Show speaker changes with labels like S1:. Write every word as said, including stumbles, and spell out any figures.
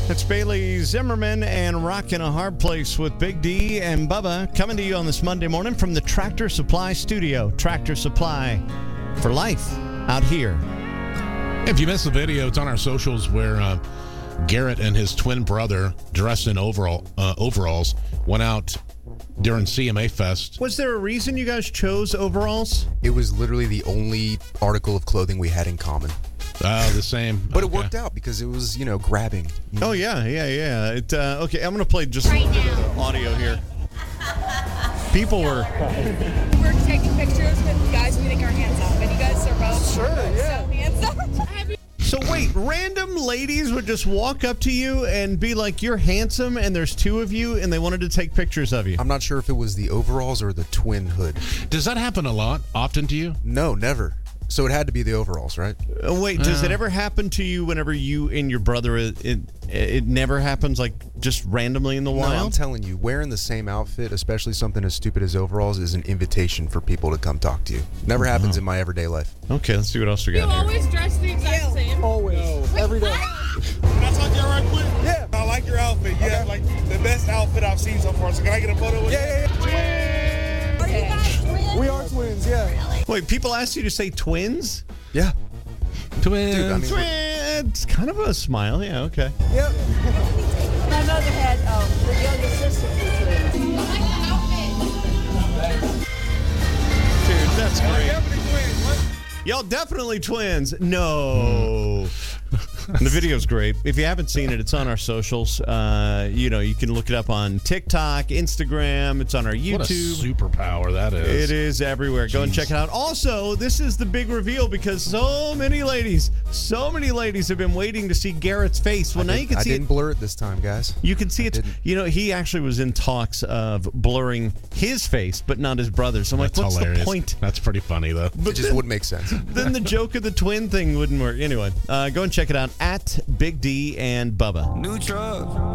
S1: It's Bailey Zimmerman and Rockin' a Hard Place with Big D and Bubba coming to you on this Monday morning from the Tractor Supply Studio. Tractor Supply for life out here.
S2: If you missed the video, it's on our socials where uh, Garrett and his twin brother, dressed in overall uh, overalls, went out during C M A Fest.
S1: Was there a reason you guys chose overalls?
S3: It was literally the only article of clothing we had in common.
S2: Oh, the same.
S3: But
S2: Okay.
S3: it worked out because it was, you know, grabbing. You know?
S1: Oh, yeah, yeah, yeah. It, uh, okay, I'm going to play just
S4: Right
S1: a little bit
S4: now.
S1: of the audio here. People were...
S5: We're taking pictures with guys we think are handsome, and you guys are both
S6: Sure, yeah.
S5: so handsome.
S1: So wait, random ladies would just walk up to you and be like, you're handsome, and there's two of you, and they wanted to take pictures of you.
S3: I'm not sure if it was the overalls or the twin hood.
S2: Does that happen a lot, often to you?
S3: No, never. So it had to be the overalls, right?
S1: Uh, wait, does
S2: Uh.
S1: it ever happen to you whenever you and your brother, it, it, it never happens, like, just randomly in the
S3: No, I'm
S1: wild?
S3: telling you, wearing the same outfit, especially something as stupid as overalls, is an invitation for people to come talk to you. Never happens in my everyday life.
S1: Okay, let's see what else we
S5: You
S1: got here.
S5: always dress the exact same.
S6: Always. Every day.
S7: Can I talk to you right quick?
S6: Yeah.
S7: I like your outfit. You have like the best outfit I've seen so far. So can I get a photo with you?
S6: Yeah, yeah, yeah.
S5: Are you guys twins?
S6: We are twins, yeah.
S1: Wait, people ask you to say twins?
S3: Yeah.
S2: Twins.
S3: Dude, I mean,
S1: Twins. Kind of a smile, yeah, okay.
S6: Yep.
S8: My mother had um, the younger sister were twins.
S1: Dude, that's great.
S7: Definitely twins. What?
S1: Y'all definitely twins. No. The video's great. If you haven't seen it, it's on our socials. Uh, you know, you can look it up on TikTok, Instagram. It's on our YouTube.
S2: What a superpower that is.
S1: It is everywhere. Go and
S2: Jeez.
S1: check it out. Also, this is the big reveal because so many ladies, so many ladies have been waiting to see Garrett's face. Well, now you can
S3: I
S1: see
S3: didn't
S1: it.
S3: blur it this time, guys.
S1: You can see
S3: I
S1: it.
S3: didn't.
S1: You know, he actually was in talks of blurring his face, but not his brother's. So I'm
S2: That's
S1: like, what's
S2: hilarious.
S1: the point?
S2: That's pretty funny, though.
S1: But
S3: It just
S1: then-
S3: wouldn't make sense.
S1: then the joke of the twin thing wouldn't work. Anyway, uh, go and check it out at Big D and Bubba.
S9: New truck.